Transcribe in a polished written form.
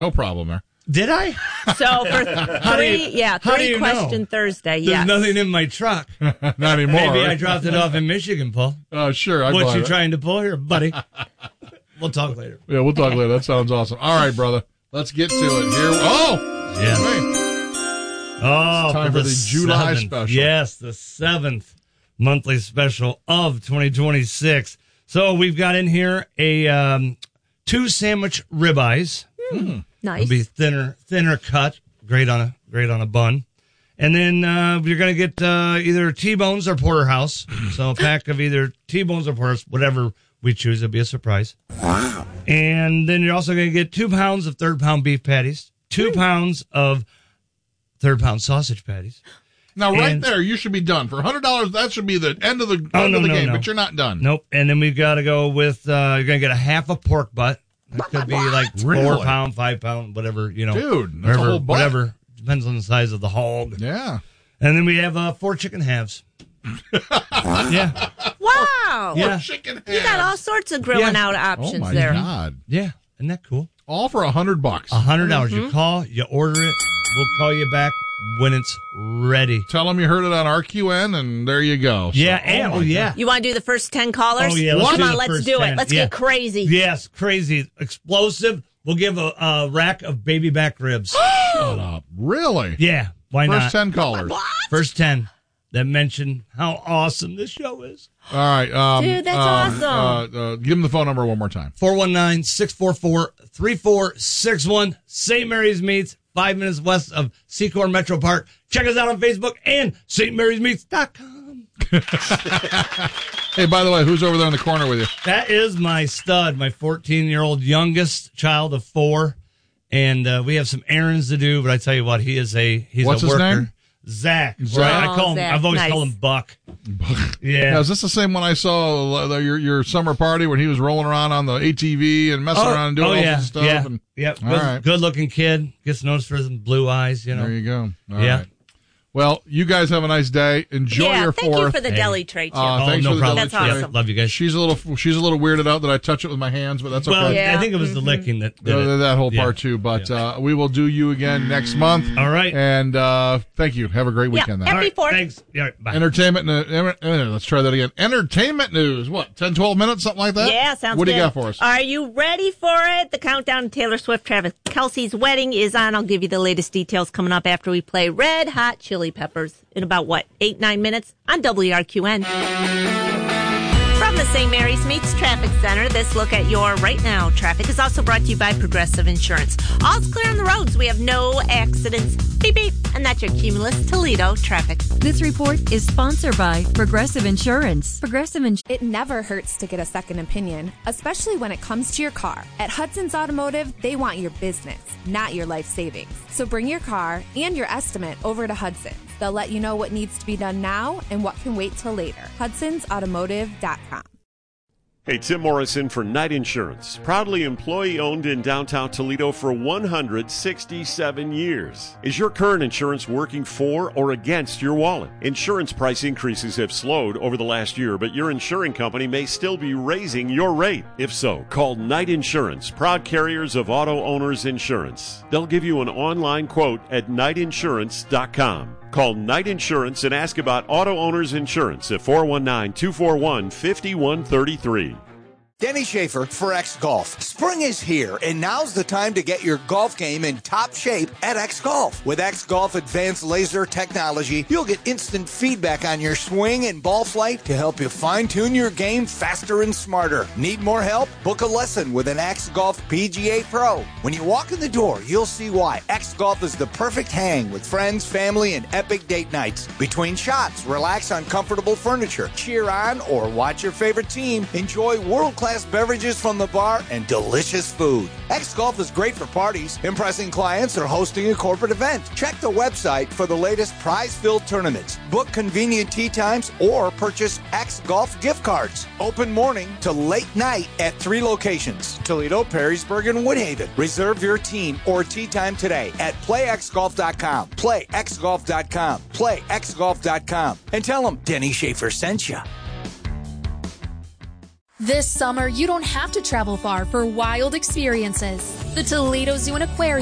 No problem there. Did I? So for three question Thursday, There's nothing in my truck. Not anymore. Maybe I dropped it off in Michigan, Paul. Sure. What you trying to pull here, buddy? We'll talk later. Yeah, we'll talk later. That sounds awesome. All right, brother. Let's get to it here. Yeah. It's time for the July 7th. special. Yes, the 7th monthly special of 2026. So we've got in here a 2 sandwich ribeyes. Nice. It'll be thinner cut. Great on a bun. And then you're going to get either T-bones or porterhouse. So a pack of either T-bones or porterhouse, whatever we choose. It'll be a surprise. Wow. And then you're also going to get 2 pounds of third-pound beef patties, 2 pounds of third-pound sausage patties. Now, there, you should be done. For $100, that should be the end of the game, but you're not done. Nope. And then we've got to go with, you're going to get a half a pork butt. That could be like 4 pound, 5 pound, whatever, Dude, that's a whole butt. Whatever. Depends on the size of the hog. Yeah. And then we have 4 chicken halves. Yeah. Wow. Yeah. Chicken halves. You got all sorts of grilling out options there. Oh, my God. Yeah. Isn't that cool? All for $100. $100. You call, you order it. We'll call you back when it's ready. Tell them you heard it on RQN, and there you go. So, yeah. You want to do the first 10 callers? Oh, yeah. Come on, let's do it. Let's get crazy. Yes, crazy. Explosive. We'll give a rack of baby back ribs. Shut up. Really? Yeah. Why not? First 10 callers. What? First 10 that mention how awesome this show is. All right. Dude, that's awesome. Give them the phone number one more time. 419-644-3461. St. Mary's Meats, 5 minutes west of Secor Metro Park. Check us out on Facebook and stmarysmeats.com. Hey, by the way, who's over there in the corner with you? That is my stud, my 14-year-old youngest child of 4. And we have some errands to do, but I tell you what, he's What's a his worker. name? Zach. Zach. I call him. Zach. I've always Nice. called him Buck. Yeah. Is this the same one I saw your summer party when he was rolling around on the ATV and messing around and doing all this stuff? Yeah. And, Yeah. All right. Good looking kid. Gets noticed for his blue eyes, There you go. All Yeah. right. Well, you guys have a nice day. Enjoy your thank 4th. you for the deli tray, too. Thanks no for the problem. deli That's tray. awesome. Love you guys. She's a little weirded out that I touch it with my hands, but that's okay. Well, Yeah. I think it was the licking that did it. That whole Yeah. part too, but we will do you again next month. All right. And thank you. Have a great weekend then. Happy All right, 4th. Thanks. Yeah, bye. Entertainment. Let's try that again. Entertainment news. What? 10, 12 minutes, something like that? Yeah, sounds What good. do you got for us? Are you ready for it? The countdown to Taylor Swift, Travis Kelce's wedding is on. I'll give you the latest details coming up after we play Red Hot Chili Peppers in about, 8-9 minutes on WRQN. From the St. Mary's Meats Traffic Center, this look at your right now traffic is also brought to you by Progressive Insurance. All's clear on the roads. We have no accidents. Beep, beep. And that's your Cumulus Toledo traffic. This report is sponsored by Progressive Insurance. It never hurts to get a second opinion, especially when it comes to your car. At Hudson's Automotive, they want your business, not your life savings. So bring your car and your estimate over to Hudson's. They'll let you know what needs to be done now and what can wait till later. Hudson'sAutomotive.com. Hey, Tim Morrison for Knight Insurance. Proudly employee-owned in downtown Toledo for 167 years. Is your current insurance working for or against your wallet? Insurance price increases have slowed over the last year, but your insuring company may still be raising your rate. If so, call Knight Insurance, proud carriers of Auto Owners Insurance. They'll give you an online quote at knightinsurance.com. Call Knight Insurance and ask about Auto Owners Insurance at 419-241-5133. Denny Schaefer for X Golf. Spring is here, and now's the time to get your golf game in top shape at X Golf. With X Golf Advanced Laser Technology, you'll get instant feedback on your swing and ball flight to help you fine-tune your game faster and smarter. Need more help? Book a lesson with an X Golf PGA Pro. When you walk in the door, you'll see why. X Golf is the perfect hang with friends, family, and epic date nights. Between shots, relax on comfortable furniture, cheer on or watch your favorite team, enjoy world-class beverages from the bar, and delicious food. X Golf is great for parties, impressing clients, or hosting a corporate event. Check the website for the latest prize-filled tournaments. Book convenient tee times or purchase X Golf gift cards. Open morning to late night at 3 locations: Toledo, Perrysburg, and Woodhaven. Reserve your team or tee time today at playxgolf.com. Playxgolf.com. Playxgolf.com. And tell them Denny Schaefer sent you. This summer, you don't have to travel far for wild experiences. The Toledo Zoo and Aquarium